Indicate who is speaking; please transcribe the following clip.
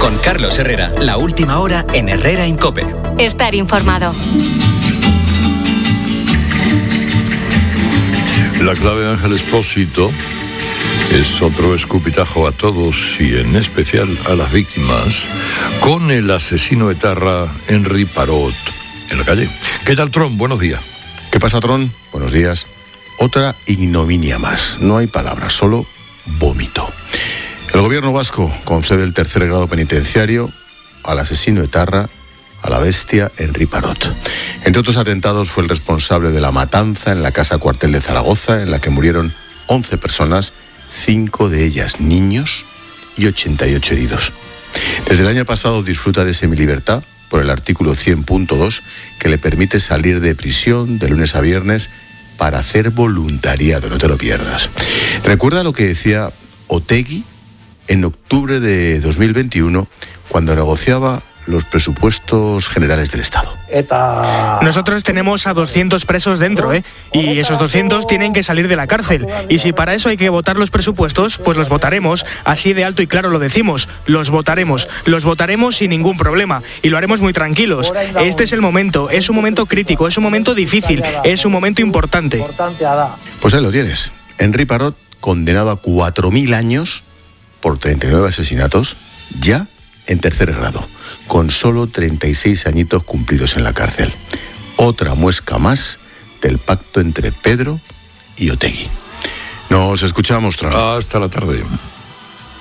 Speaker 1: Con Carlos Herrera, la última hora en Herrera en COPE.
Speaker 2: Estar informado.
Speaker 3: La clave de Ángel Expósito es otro escupitajo a todos y en especial a las víctimas con el asesino etarra Henry Parot en la calle. ¿Qué tal, Tron? Buenos días.
Speaker 4: ¿Qué pasa, Tron? Buenos días. Otra ignominia más. No hay palabras, solo vómito. El gobierno vasco concede el tercer grado penitenciario al asesino etarra, a la bestia Henry Parot. Entre otros atentados fue el responsable de la matanza en la casa cuartel de Zaragoza, en la que murieron 11 personas, 5 de ellas niños y 88 heridos. Desde el año pasado disfruta de semilibertad por el artículo 100.2 que le permite salir de prisión de lunes a viernes para hacer voluntariado, no te lo pierdas. Recuerda lo que decía Otegi en octubre de 2021 cuando negociaba los presupuestos generales del Estado.
Speaker 5: Nosotros tenemos a 200 presos dentro, y esos 200 tienen que salir de la cárcel. Y si para eso hay que votar los presupuestos, pues los votaremos. Así de alto y claro lo decimos, los votaremos sin ningún problema. Y lo haremos muy tranquilos. Este es el momento, es un momento crítico, es un momento difícil, es un momento importante.
Speaker 4: Pues ahí lo tienes. Henry Parot, condenado a 4.000 años por 39 asesinatos, ya en tercer grado, con solo 36 añitos cumplidos en la cárcel. Otra muesca más del pacto entre Pedro y Otegi. Nos escuchamos, Tron.
Speaker 3: Hasta la tarde.